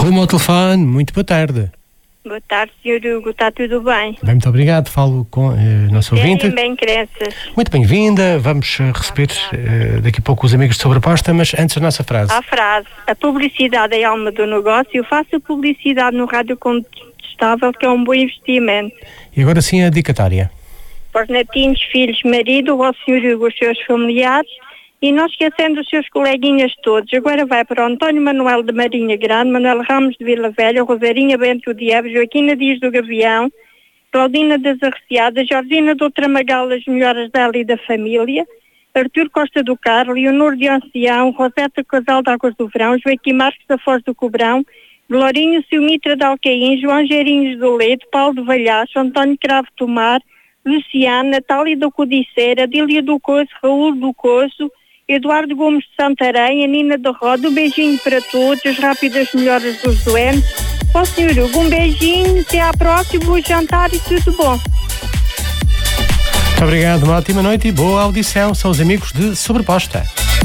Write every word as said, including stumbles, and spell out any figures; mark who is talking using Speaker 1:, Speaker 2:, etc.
Speaker 1: Rumo ao telefone, muito boa tarde.
Speaker 2: Boa tarde, senhor Hugo, está tudo bem?
Speaker 1: Bem, muito obrigado. Falo com a nossa ouvinte.
Speaker 2: Bem, crenças.
Speaker 1: Muito bem-vinda. Vamos uh, receber uh, daqui a pouco os amigos de Sobreposta, mas antes a nossa frase.
Speaker 2: A frase: a publicidade é a alma do negócio. Eu faço publicidade no rádio contestável, que é um bom investimento.
Speaker 1: E agora sim a dedicatória.
Speaker 2: Para os netinhos, filhos, marido, ao senhor Hugo, os seus familiares, e não esquecendo os seus coleguinhas todos. Agora vai para o António Manuel de Marinha Grande, Manuel Ramos de Vila Velha, Rosarinha Bento de Eves, Joaquina Dias do Gavião, Claudina das Arreciadas, Georgina do Tramagal, as melhoras dela e da família, Artur Costa do Carmo, Leonor de Ancião, Roseta Casal de Águas do Verão, Joaquim Marques da Foz do Cobrão, Glorinho Silmitra de Alcaim, João Geirinhos do Leite, Paulo de Valhaço, António Cravo Tomar, Luciana, Natália do Codiceira, Dília do Coço, Raul do Coço, Eduardo Gomes de Santarém, Nina da Roda, um beijinho para todos, as rápidas melhoras dos doentes. Ó senhor Hugo, um beijinho, até à próxima, bom jantar e tudo bom.
Speaker 1: Muito obrigado, uma ótima noite e boa audição. São os amigos de Sobreposta.